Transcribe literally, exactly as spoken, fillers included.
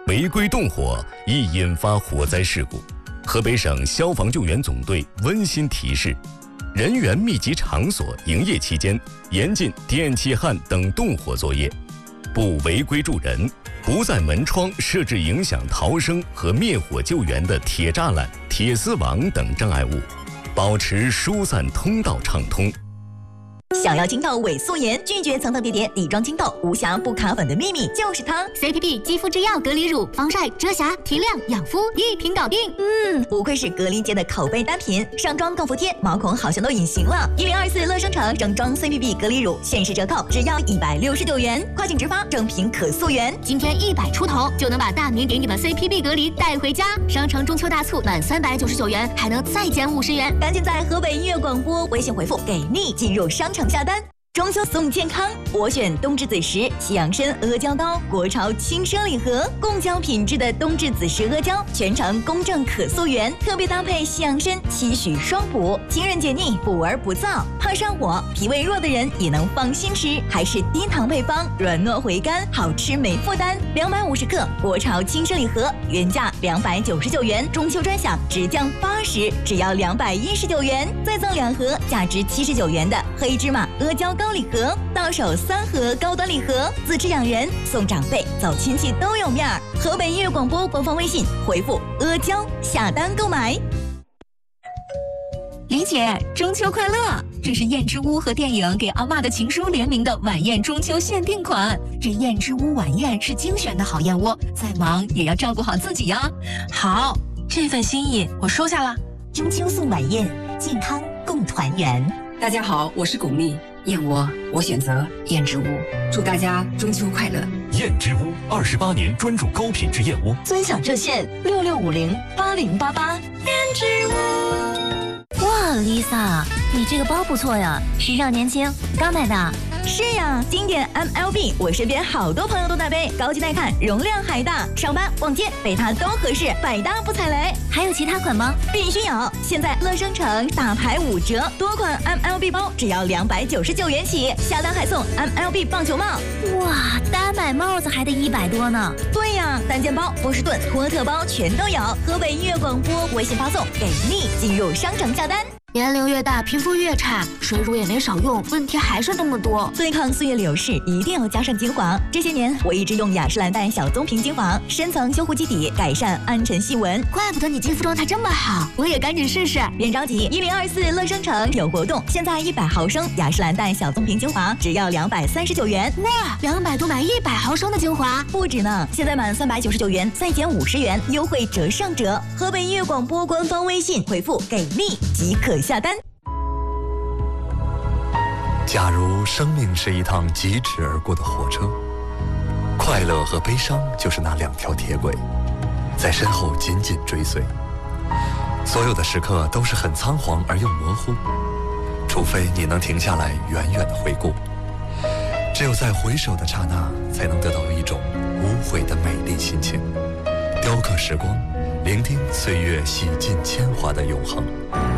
违规动火易引发火灾事故。河北省消防救援总队温馨提示：人员密集场所营业期间，严禁电气焊等动火作业，不违规助人，不在门窗设置影响逃生和灭火救援的铁栅栏、铁丝网等障碍物，保持疏散通道畅通。 想要清透伪素颜，拒绝层层叠叠底妆清透，无瑕不卡粉的秘密就是它 C P B 肌肤之钥隔离乳，防晒、遮瑕、提亮、养肤，一瓶搞定。 嗯，不愧是隔离界的口碑单品，上妆更服帖，毛孔好像都隐形了。一零二四乐生城整装 C P B 隔离乳限时折扣，只要一百六十九元，跨境直发，正品可溯源。 今天一百出头就能把大明给你的 C P B 隔离带回家。商城中秋大促满三百九十九元还能再减五十元， 赶紧在河北音乐广播微信回复给力进入商城下单。中秋送健康，我选冬至子时西洋参阿胶糕，国潮轻奢礼盒，贡胶品质的冬至子时阿胶，全程公正可溯源，特别搭配西洋参，期许双补，清润解腻，补而不燥，怕上火、脾胃弱的人也能放心吃，还是低糖配方，软糯回甘，好吃没负担。两百五十克国潮轻奢礼盒，原价两百九十九元，中秋专享直降八十，只要两百一十九元，再赠两盒价值七十九元的黑芝麻阿胶糕礼盒，到手三盒高端礼盒，自吃养人，送长辈，走亲戚都有面儿。河北音乐广播官方微信回复阿胶下单购买。 李姐，中秋快乐！这是燕之屋和电影《给阿嬷的情书》联名的晚宴中秋限定款。这燕之屋晚宴是精选的好燕窝，再忙也要照顾好自己呀。 好，这份心意我收下了。 中秋送晚宴，健康共团圆。 大家好，我是巩俐。燕窝，我选择燕之屋。祝大家中秋快乐！ 燕之屋二十八年专注高品质燕窝， 尊享热线六六五零八零八八。燕之屋。哇 ，Lisa， 你这个包不错呀，时尚年轻，刚买的。 是呀，经典 M L B， 我身边好多朋友都带背，高级耐看，容量还大，上班逛街背它都合适，百搭不踩雷。 还有其他款吗？ 必须有！现在乐生城大牌五折，多款 M L B 包只要两百九十九元起，下单还送 M L B 棒球帽。 哇，单买帽子还得一百多呢。 对呀，单肩包、波士顿、托特包全都有。河北音乐广播微信发送给力，进入商城下单。 年龄越大，皮肤越差，水乳也没少用，问题还是那么多。 对抗岁月流逝，一定要加上精华。这些年，我一直用雅诗兰黛小棕瓶精华，深层修护基底，改善暗沉细纹。 怪不得你肌肤状态这么好，我也赶紧试试。 别着急，一零二四乐生城有活动，现在一百毫升雅诗兰黛小棕瓶精华只要两百三十九元。 哇，两百多买一百毫升的精华， 不止呢！现在满三百九十九元再减五十元，优惠折上折。河北音乐广播官方微信回复给力即可下单。 假如生命是一趟疾驰而过的火车，快乐和悲伤就是那两条铁轨，在身后紧紧追随。所有的时刻都是很仓皇而又模糊，除非你能停下来远远地回顾。只有在回首的刹那，才能得到一种无悔的美丽心情，雕刻时光，聆听岁月洗尽铅华的永恒。